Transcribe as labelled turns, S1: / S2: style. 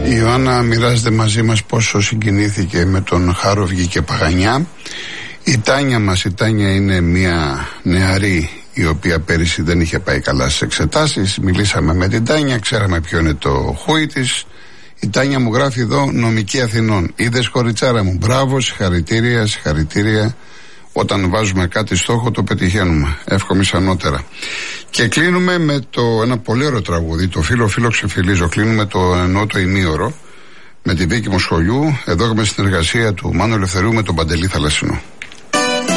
S1: Η Ιωάννα μοιράζεται μαζί μας πόσο συγκινήθηκε με τον Χάροβγη και Παγανιά. Η Τάνια μας, η Τάνια είναι μια νεαρή η οποία πέρυσι δεν είχε πάει καλά στις εξετάσεις. Μιλήσαμε με την Τάνια, ξέραμε ποιο είναι το χούι της. Η Τάνια μου γράφει εδώ, νομική Αθηνών. Είδες κοριτσάρα μου, μπράβο, συγχαρητήρια, συγχαρητήρια. Όταν βάζουμε κάτι στόχο το πετυχαίνουμε. Εύχομαι ανώτερα. Και κλείνουμε με ένα πολύ ωραίο τραγούδι, το Φίλο ξεφυλίζω. Κλείνουμε το ημίωρο με τη Βίκη Μοσχολιού, εδώ με συνεργασία του Μάνου Ελευθερίου με τον Παντελή Θαλασσινό.